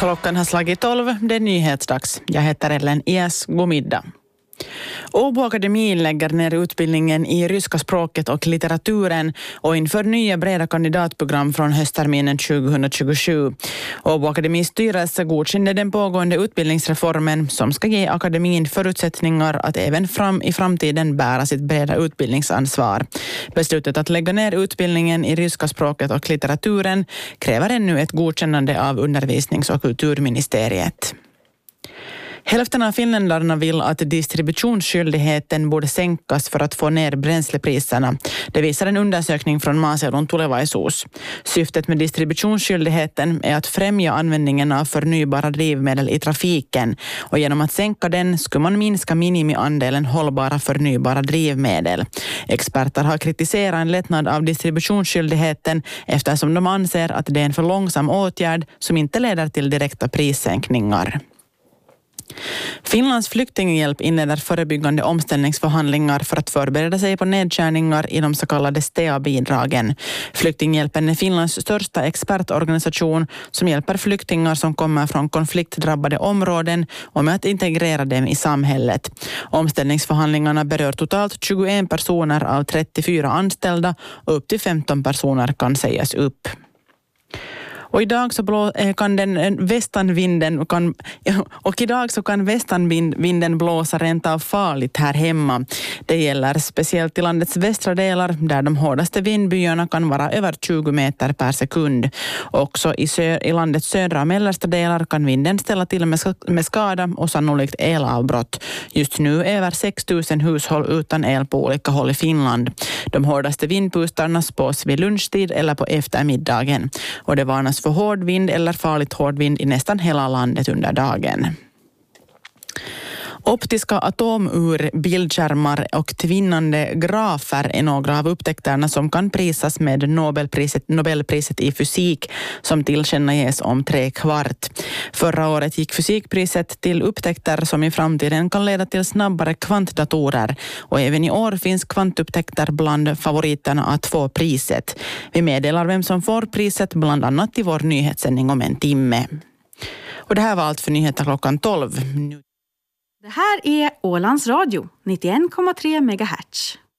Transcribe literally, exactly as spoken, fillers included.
Klockan har slagit tolv, det är nyhetsdags. Jag heter Ellen Ias, god middag. Åbo Akademi lägger ner utbildningen i ryska språket och litteraturen och inför nya breda kandidatprogram från höstterminen tjugohundratjugosju. Åbo Akademis styrelse godkände den pågående utbildningsreformen som ska ge akademin förutsättningar att även fram i framtiden bära sitt breda utbildningsansvar. Beslutet att lägga ner utbildningen i ryska språket och litteraturen kräver ännu ett godkännande av undervisnings- och kulturministeriet. Hälften av finländarna vill att distributionsskyldigheten borde sänkas för att få ner bränslepriserna. Det visar en undersökning från Maaseudun Tulevaisuus. Syftet med distributionsskyldigheten är att främja användningen av förnybara drivmedel i trafiken, och genom att sänka den skulle man minska minimiandelen hållbara förnybara drivmedel. Experter har kritiserat en lättnad av distributionsskyldigheten eftersom de anser att det är en för långsam åtgärd som inte leder till direkta prissänkningar. Finlands flyktinghjälp inleder förebyggande omställningsförhandlingar för att förbereda sig på nedskärningar i de så kallade S T A-bidragen. Flyktinghjälpen är Finlands största expertorganisation som hjälper flyktingar som kommer från konfliktdrabbade områden och med att integrera dem i samhället. Omställningsförhandlingarna berör totalt tjugoen personer av trettiofyra anställda och upp till femton personer kan sägas upp. Och idag så blå, kan den västanvinden kan, och idag så kan västanvinden blåsa rent av farligt här hemma. Det gäller speciellt i landets västra delar där de hårdaste vindbyarna kan vara över tjugo meter per sekund. Också i, sö, i landets södra och mellersta delar kan vinden ställa till med, med skada och sannolikt elavbrott. Just nu är över sex tusen hushåll utan el på olika håll i Finland. De hårdaste vindpustarna spås vid lunchtid eller på eftermiddagen. Och det varnas för hård vind eller farligt hård vind i nästan hela landet under dagen. Optiska atomur, bildskärmar och tvinnande grafer är några av upptäckterna som kan prisas med Nobelpriset, Nobelpriset i fysik som tillkännages om tre kvart. Förra året gick fysikpriset till upptäckter som i framtiden kan leda till snabbare kvantdatorer, och även i år finns kvantupptäckter bland favoriterna att få priset. Vi meddelar vem som får priset bland annat i vår nyhetssändning om en timme. Och det här var allt för nyheter klockan tolv. Det här är Ålands Radio, nittioen komma tre megahertz.